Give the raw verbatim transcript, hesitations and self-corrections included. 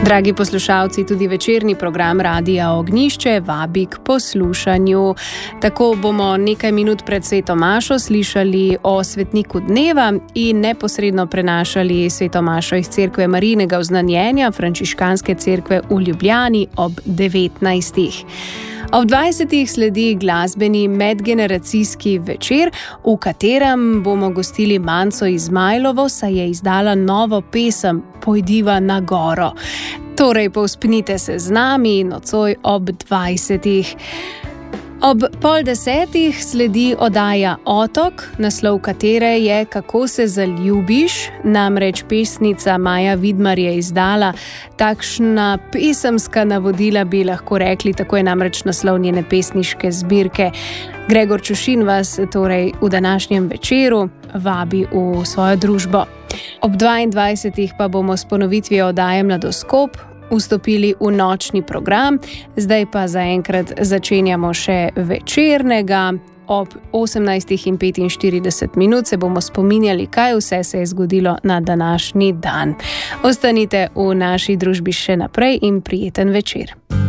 Dragi poslušalci, tudi večerni program Radia Ognjišče vabi k poslušanju. Tako bomo nekaj minut pred sveto mašo slišali o svetniku dneva in neposredno prenašali sveto mašo iz cerkve Marijinega oznanjenja Frančiškanske cerkve v Ljubljani ob devetnajstih. Ob dvajsetih sledi glasbeni medgeneracijski večer, v katerem bomo gostili Manco Izmajlovo, saj je izdala novo pesem Pojdiva na goro. Torej, povzpnite se z nami nocoj ob dvajsetih. Ob pol desetih sledi oddaja Otok, naslov katere je Kako se zaljubiš, namreč pesnica Maja Vidmar je izdala takšna pesemska navodila, bi lahko rekli, tako je namreč naslov njene pesniške zbirke. Gregor Čušin vas torej v današnjem večeru vabi v svojo družbo. Ob dvaindvajsetih pa bomo s ponovitvijo oddaje Mladoskop vstopili v nočni program, zdaj pa zaenkrat začenjamo še večernega. Ob osemnajstih in petinštirideset minut se bomo spominjali, kaj vse se je zgodilo na današnji dan. Ostanite v naši družbi še naprej in prijeten večer.